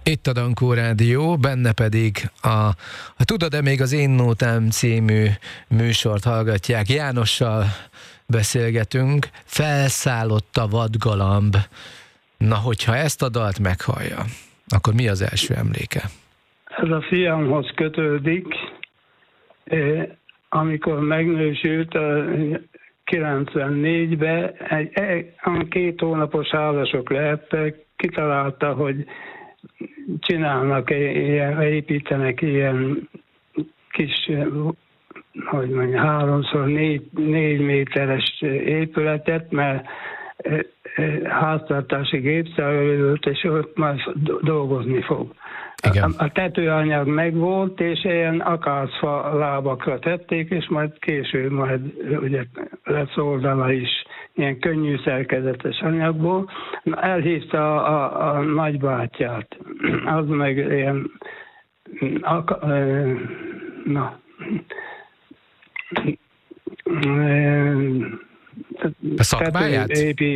Itt a Dankó Rádió, benne pedig a Tudod-e még az Én Nótám című műsort hallgatják. Jánossal beszélgetünk, Felszállott a vadgalamb. Na, hogyha ezt a dalt meghallja, akkor mi az első emléke? Ez a fiamhoz kötődik, amikor megnősült 94-ben, 2 hónapos házasok lehettek, kitalálta, hogy csinálnak építenek ilyen kis, hogy mondjam, 3x4 méteres épületet, mert háztartási gépszerelőt, és ott majd dolgozni fog. Igen. A tetőanyag megvolt, és ilyen akácfa lábakra tették, és majd később ugye lesz oldala is ilyen könnyű szerkezetes anyagból. Na, elhívta a nagybátyját. Az meg ilyen a szakmáját?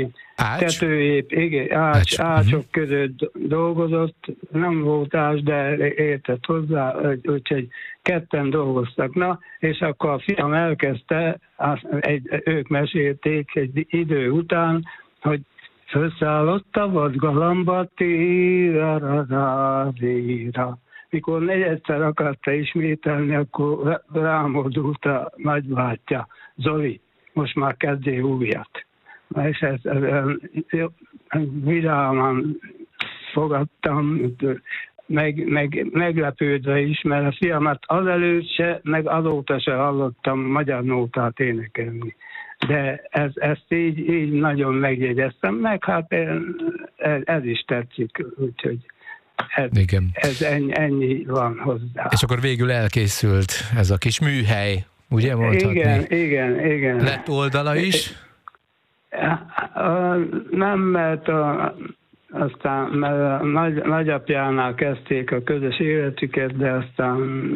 Ácsok között dolgozott, nem volt ás, de értett hozzá, úgyhogy ketten dolgoztak. Na, és akkor a fiam elkezdte, ők mesélték egy idő után, hogy felszállott a vadgalamba, tíra. Mikor 4-szer akarta ismételni, akkor rámordult a nagybátyja, Zoli, most már kezdjél újat. És ezt vidáman fogadtam, meglepődve is, mert a fiamat azelőtt se, meg azóta se hallottam magyar nótát énekelni. De ezt így nagyon megjegyeztem, meg hát ez is tetszik, úgyhogy ez ennyi van hozzá. És akkor végül elkészült ez a kis műhely, ugye mondhatni? Igen. Lett oldala is? Nem, mert aztán mert a nagyapjánál kezdték a közös életüket, de aztán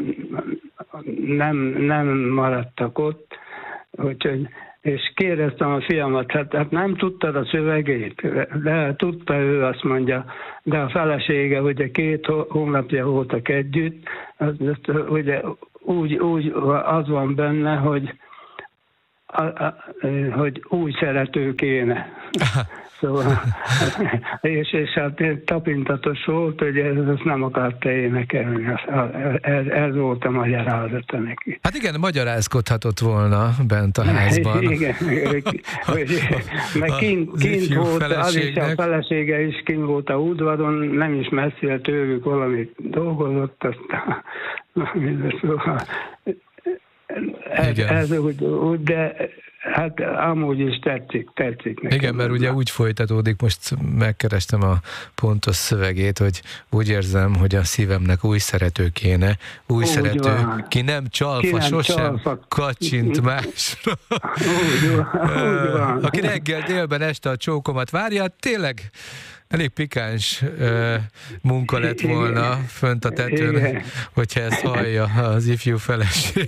nem maradtak ott, úgyhogy, és kérdeztem a fiamat, hát nem tudtad a szövegét, de tudta ő, azt mondja, de a felesége ugye 2 hónapja voltak együtt, ugye úgy az van benne, hogy új szerető kéne. Szóval, és hát tapintatos volt, hogy ezt nem akarta énekelni. Ez volt a magyarázata neki. Hát igen, magyarázkodhatott volna bent a házban. Igen, meg kint volt, az is a felesége is kint volt a udvaron, nem is messzire tőlük valamit dolgozott, aztán szóval ez úgy, de hát amúgy is tetszik nekem. Igen, mert ugye úgy folytatódik, most megkerestem a pontos szövegét, hogy úgy érzem, hogy a szívemnek új szerető kéne, új szerető, van. Ki nem csalfa, sosem kacsint másra. Úgy van. Aki reggel, délben, este a csókomat várja, tényleg elég pikáns munka lett volna fönt a tetőn, hogyha ezt hallja az ifjú feleség.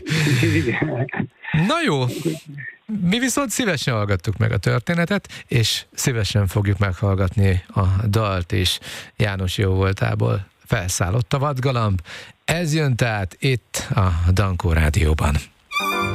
Na jó, mi viszont szívesen hallgattuk meg a történetet, és szívesen fogjuk meghallgatni a dalt is János jóvoltából. Felszállott a vadgalamb. Ez jön tehát itt a Dankó Rádióban.